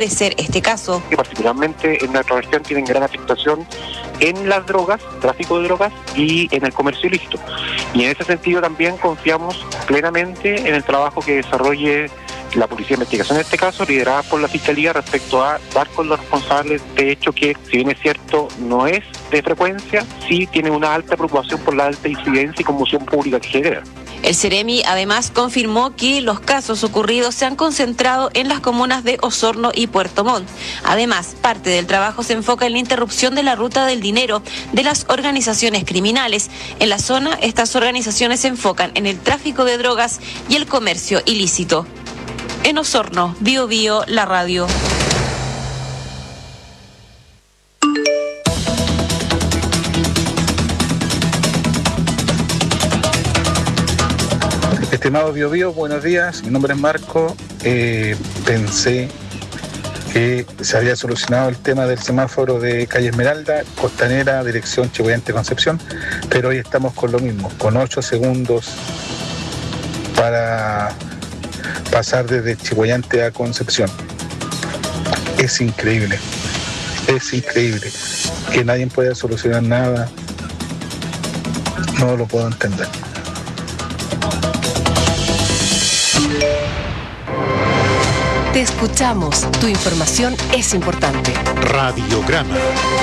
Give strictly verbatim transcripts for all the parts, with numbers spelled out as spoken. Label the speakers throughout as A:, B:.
A: esclarecer este caso.
B: Que particularmente en nuestra región tienen gran afectación en las drogas, tráfico de drogas y en el comercio ilícito. Y en ese sentido también confiamos plenamente en el trabajo que desarrolle la Policía de Investigación, en este caso, liderada por la Fiscalía, respecto a dar con los responsables de hecho que, si bien es cierto, no es de frecuencia, sí tiene una alta preocupación por la alta incidencia y conmoción pública que genera.
A: El Ceremi además confirmó que los casos ocurridos se han concentrado en las comunas de Osorno y Puerto Montt. Además, parte del trabajo se enfoca en la interrupción de la ruta del dinero de las organizaciones criminales. En la zona, estas organizaciones se enfocan en el tráfico de drogas y el comercio ilícito. En Osorno, Bio Bio, la radio.
C: Estimado Bio Bio, buenos días. Mi nombre es Marco. Eh, pensé que se había solucionado el tema del semáforo de calle Esmeralda, Costanera, dirección Chihuayante Concepción, pero hoy estamos con lo mismo, con ocho segundos para pasar desde Chihuayante a Concepción. Es increíble, es increíble que nadie pueda solucionar nada. No lo puedo entender.
D: Te escuchamos, tu información es importante.
E: Radiograma.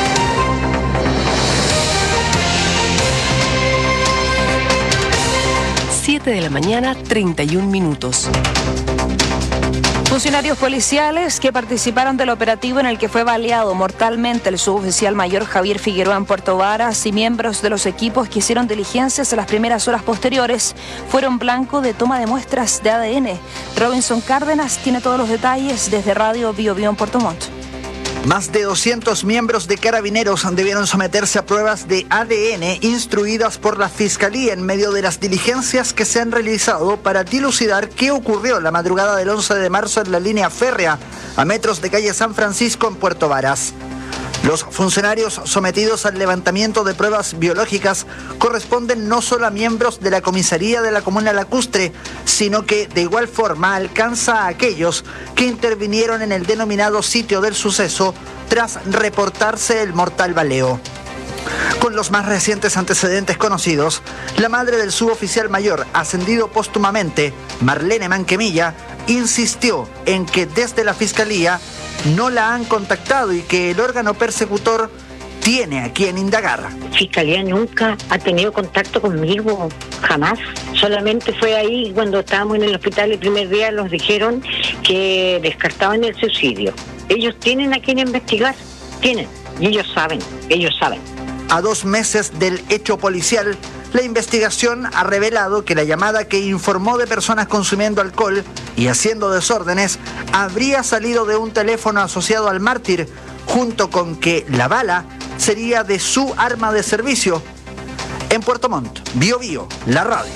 D: siete de la mañana, treinta y un minutos.
F: Funcionarios policiales que participaron del operativo en el que fue baleado mortalmente el suboficial mayor Javier Figueroa en Puerto Varas y miembros de los equipos que hicieron diligencias en las primeras horas posteriores fueron blanco de toma de muestras de A D N. Robinson Cárdenas tiene todos los detalles desde Radio Bio Bio en Puerto Montt.
G: Más de doscientos miembros de Carabineros debieron someterse a pruebas de A D N instruidas por la Fiscalía en medio de las diligencias que se han realizado para dilucidar qué ocurrió la madrugada del once de marzo en la línea férrea a metros de calle San Francisco en Puerto Varas. Los funcionarios sometidos al levantamiento de pruebas biológicas corresponden no solo a miembros de la comisaría de la comuna lacustre, sino que de igual forma alcanza a aquellos que intervinieron en el denominado sitio del suceso tras reportarse el mortal baleo. Con los más recientes antecedentes conocidos, la madre del suboficial mayor ascendido póstumamente, Marlene Manquemilla, insistió en que desde la Fiscalía no la han contactado y que el órgano persecutor tiene a quien indagar.
H: Fiscalía nunca ha tenido contacto conmigo, jamás. Solamente fue ahí cuando estábamos en el hospital el primer día, nos dijeron que descartaban el suicidio. Ellos tienen a quien investigar, tienen, y ellos saben, ellos saben.
G: A dos meses del hecho policial, la investigación ha revelado que la llamada que informó de personas consumiendo alcohol y haciendo desórdenes habría salido de un teléfono asociado al mártir, junto con que la bala sería de su arma de servicio. En Puerto Montt, Bio Bio, la radio.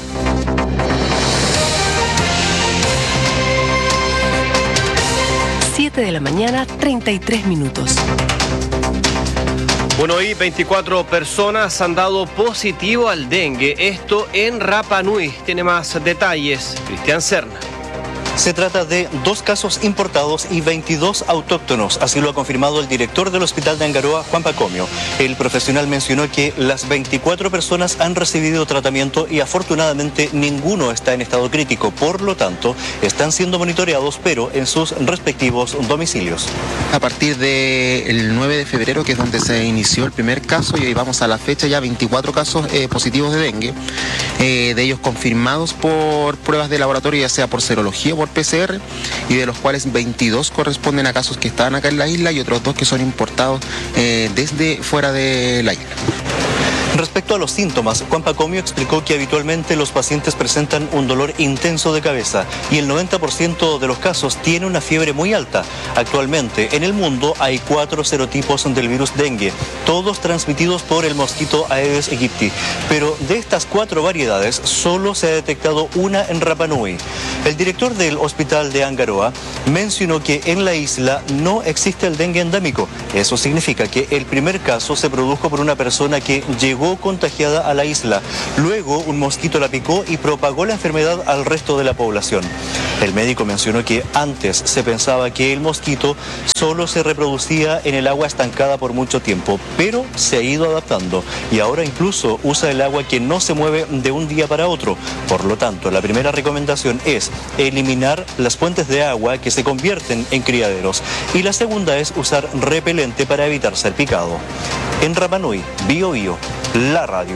D: siete de la mañana, treinta y tres minutos.
I: Bueno, hoy veinticuatro personas han dado positivo al dengue, esto en Rapa Nui. Tiene más detalles Cristian Serna.
J: Se trata de dos casos importados y veintidós autóctonos, así lo ha confirmado el director del Hospital de Angaroa, Juan Pacomio. El profesional mencionó que las veinticuatro personas han recibido tratamiento y afortunadamente ninguno está en estado crítico, por lo tanto están siendo monitoreados pero en sus respectivos domicilios.
K: A partir del nueve de febrero, que es donde se inició el primer caso, y hoy vamos a la fecha ya veinticuatro casos eh, positivos de dengue, eh, de ellos confirmados por pruebas de laboratorio, ya sea por serología o por P C R, y de los cuales veintidós corresponden a casos que estaban acá en la isla y otros dos que son importados eh, desde fuera de la isla.
J: Respecto a los síntomas, Juan Pacomio explicó que habitualmente los pacientes presentan un dolor intenso de cabeza y el noventa por ciento de los casos tiene una fiebre muy alta. Actualmente en el mundo hay cuatro serotipos del virus dengue, todos transmitidos por el mosquito Aedes aegypti, pero de estas cuatro variedades solo se ha detectado una en Rapa Nui. El director del Hospital de Angaroa mencionó que en la isla no existe el dengue endémico. Eso significa que el primer caso se produjo por una persona que llegó llegó contagiada a la isla. Luego un mosquito la picó y propagó la enfermedad al resto de la población. El médico mencionó que antes se pensaba que el mosquito solo se reproducía en el agua estancada por mucho tiempo, pero se ha ido adaptando y ahora incluso usa el agua que no se mueve de un día para otro. Por lo tanto, la primera recomendación es eliminar las fuentes de agua que se convierten en criaderos y la segunda es usar repelente para evitar ser picado. En Rapa Nui, Bio Bio, la radio.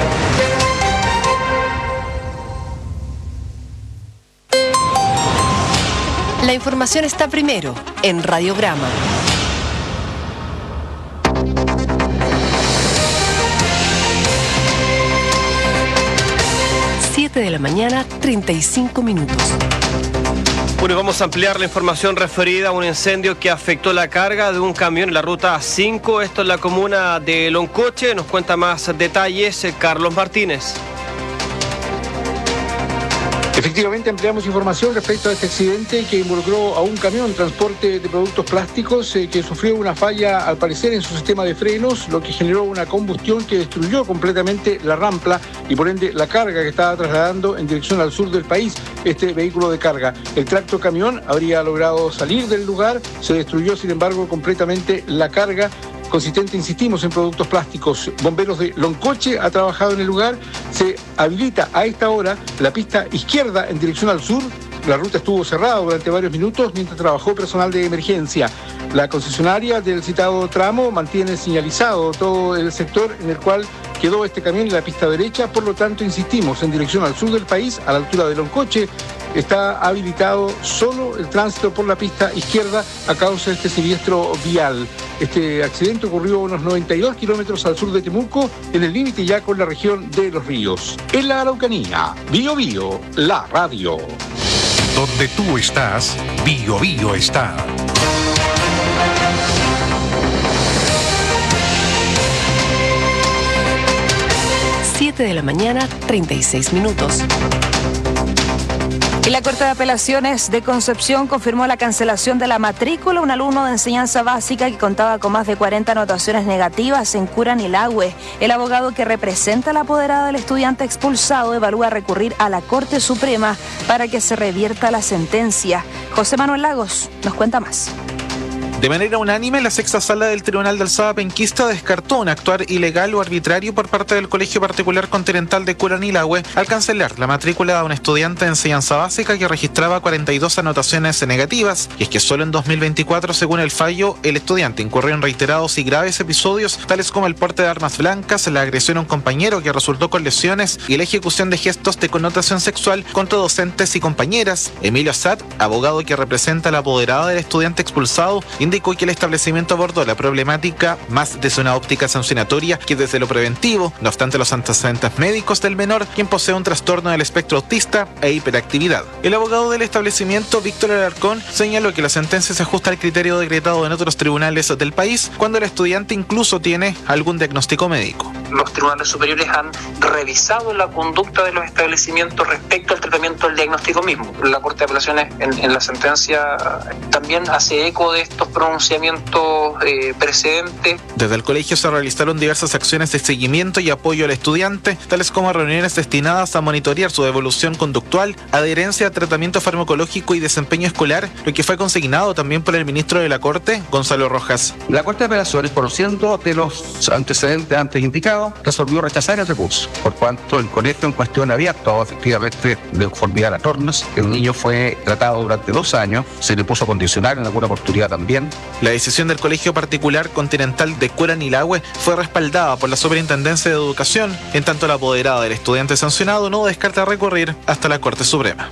D: La información está primero en Radiograma. siete de la mañana, treinta y cinco minutos.
I: Bueno, vamos a ampliar la información referida a un incendio que afectó la carga de un camión en la ruta cinco. Esto en la comuna de Loncoche. Nos cuenta más detalles Carlos Martínez.
E: Efectivamente, ampliamos información respecto a este accidente que involucró a un camión transporte de productos plásticos eh, que sufrió una falla, al parecer, en su sistema de frenos, lo que generó una combustión que destruyó completamente la rampa y, por ende, la carga que estaba trasladando en dirección al sur del país este vehículo de carga. El tracto camión habría logrado salir del lugar, se destruyó, sin embargo, completamente la carga consistente, insistimos, en productos plásticos. Bomberos de Loncoche ha trabajado en el lugar. Se habilita a esta hora la pista izquierda en dirección al sur. La ruta estuvo cerrada durante varios minutos mientras trabajó personal de emergencia. La concesionaria del citado tramo mantiene señalizado todo el sector en el cual quedó este camión en la pista derecha. Por lo tanto, insistimos, en dirección al sur del país, a la altura de Loncoche, está habilitado solo el tránsito por la pista izquierda a causa de este siniestro vial. Este accidente ocurrió a unos noventa y dos kilómetros al sur de Temuco, en el límite ya con la región de Los Ríos. En la Araucanía, Bio Bio, la radio.
L: Donde tú estás, Bio Bio está.
D: siete de la mañana, treinta y seis minutos.
F: Y la Corte de Apelaciones de Concepción confirmó la cancelación de la matrícula. Un alumno de enseñanza básica que contaba con más de cuarenta anotaciones negativas en Curanilahue. El abogado que representa a la apoderada del estudiante expulsado evalúa recurrir a la Corte Suprema para que se revierta la sentencia. José Manuel Lagos nos cuenta más.
M: De manera unánime, la sexta sala del Tribunal de Alzada Penquista descartó un actuar ilegal o arbitrario por parte del Colegio Particular Continental de Curanilahue al cancelar la matrícula de un estudiante de enseñanza básica que registraba cuarenta y dos anotaciones negativas. Y es que solo en dos mil veinticuatro, según el fallo, el estudiante incurrió en reiterados y graves episodios, tales como el porte de armas blancas, la agresión a un compañero que resultó con lesiones y la ejecución de gestos de connotación sexual contra docentes y compañeras. Emilio Assad, abogado que representa a la apoderada del estudiante expulsado, indicó que el establecimiento abordó la problemática más desde una óptica sancionatoria que desde lo preventivo. No obstante, los antecedentes médicos del menor, quien posee un trastorno del espectro autista e hiperactividad. El abogado del establecimiento, Víctor Alarcón, señaló que la sentencia se ajusta al criterio decretado en otros tribunales del país cuando el estudiante incluso tiene algún diagnóstico médico.
N: Los tribunales superiores han revisado la conducta de los establecimientos respecto al tratamiento del diagnóstico mismo. La Corte de Apelaciones en, en la sentencia también hace eco de estos pronunciamientos eh, precedentes.
M: Desde el colegio se realizaron diversas acciones de seguimiento y apoyo al estudiante, tales como reuniones destinadas a monitorear su evolución conductual, adherencia a tratamiento farmacológico y desempeño escolar, lo que fue consignado también por el ministro de la Corte, Gonzalo Rojas.
O: La Corte de Apelaciones, conociendo de los antecedentes antes indicados, resolvió rechazar el recurso, por cuanto el colegio en cuestión había actuado efectivamente de conformidad a las normas. El niño fue tratado durante dos años, se le puso condicional en alguna oportunidad también.
M: La decisión del Colegio Particular Continental de Curanilahue fue respaldada por la Superintendencia de Educación, en tanto la apoderada del estudiante sancionado no descarta recurrir hasta la Corte Suprema.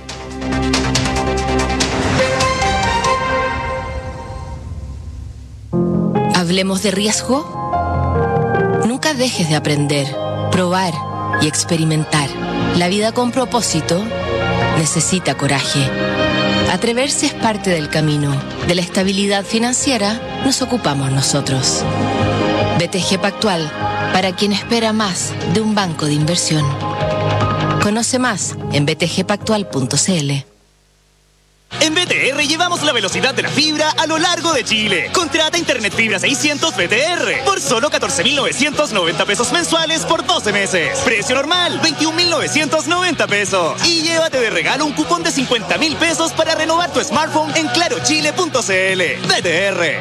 P: Hablemos de riesgo. Nunca dejes de aprender, probar y experimentar. La vida con propósito necesita coraje. Atreverse es parte del camino. De la estabilidad financiera nos ocupamos nosotros. B T G Pactual, para quien espera más de un banco de inversión. Conoce más en b t g pactual punto c l.
Q: En B T R llevamos la velocidad de la fibra a lo largo de Chile. Contrata Internet Fibra seiscientos B T R por solo catorce mil novecientos noventa pesos mensuales por doce meses. Precio normal, veintiún mil novecientos noventa pesos. Y llévate de regalo un cupón de cincuenta mil pesos para renovar tu smartphone en claro chile punto c l. B T R,